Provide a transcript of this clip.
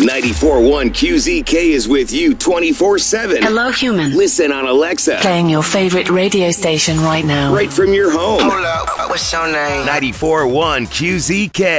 94.1 QZK is with you 24/7. Hello, human. Listen on Alexa. Playing your favorite radio station right now. Right from your home. Hold up, what's your name? 94.1 QZK.